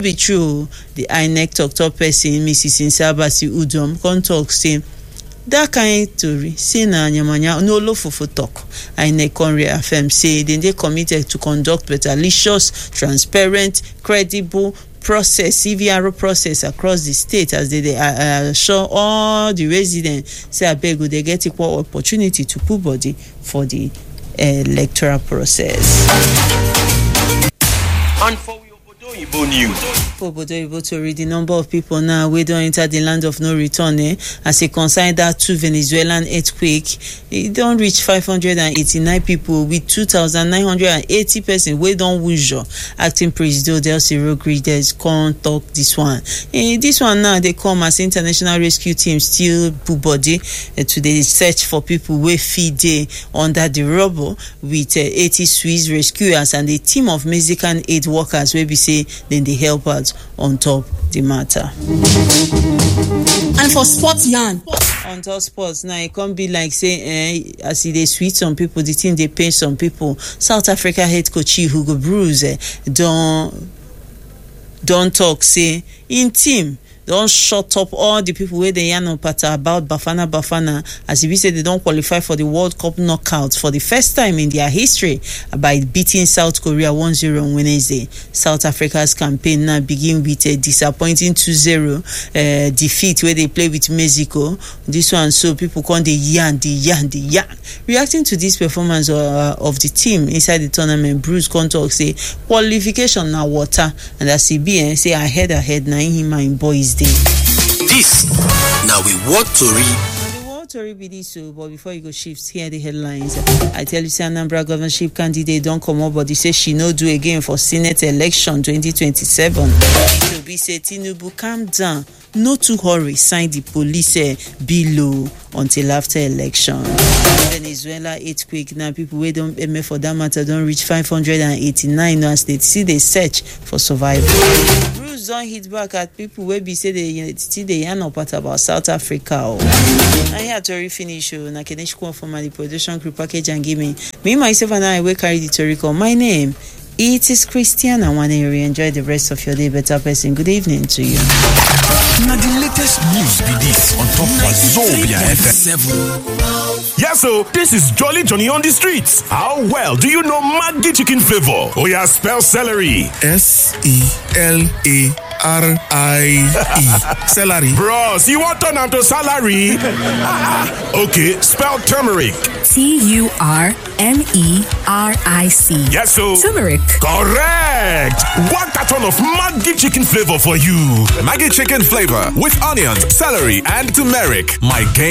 be true. The INEC talk person, Mrs. Nsabasi Udom, come talk say that kind tori say na nyamanya no lofofo talk. INEC con reaffirm say they committed to conduct betalicious, transparent, credible process, CVR process across the state as they assure all the residents say abeg they get equal opportunity to put body for the electoral process. And for Obodo news. For Obodo to read the number of people now we don't enter the land of no return as a concern that two Venezuelan earthquake. It don't reach 589 people with 2,980 persons we don't withdraw. Acting President Delcy Rodriguez can't talk this one. This one now they come as international rescue team still put body to the search for people we feed under the rubble with 80 Swiss rescuers and a team of Mexican aid workers where we say then they help out on top the matter. And for sports yarn. On top sports now, it can't be like say as they sweet some people, the thing they pay some people. South Africa head coach Hugo Broos don't talk say in team. Don't shut up all the people where they yarn on patter about Bafana as if we say they don't qualify for the World Cup knockout for the first time in their history by beating South Korea 1-0 on Wednesday. South Africa's campaign now begin with a disappointing 2-0 defeat where they play with Mexico. This one, so people call the yarn. Reacting to this performance of the team inside the tournament, Bruce Contox say qualification now water and as CBN say ahead now in him boys. This now we want to read. The world to be this so, but before you go shift, here are the headlines. I tell you, say Anambra governorship candidate don't come up, but they say she no do again for Senate election 2027. To be say Tinubu calm down, no too hurry, sign the police below until after election. Venezuela earthquake now people we don't aim for that matter don't reach 589 now as they see they search for survival. Bruce don't hit back at people where be say they still they yarn up about South Africa. I had to finish na Kenesh Kwan from the production crew package and give me myself and I will carry the story call. My name it is Christian and one area. Enjoy the rest of your day, better person. Good evening to you. Now the latest news be this on top of Zobia FM. Yeah, so this is Jolly Johnny on the streets. How well do you know Maggi chicken flavor? Oh yeah, spell celery. SELARIE. Celery. Bros, you want turn to salary? Okay, spell turmeric. TURMERIC. Yes, so Turmeric. Correct. One carton of Maggi chicken flavor for you. Maggi chicken flavor with onions, celery, and turmeric. My game.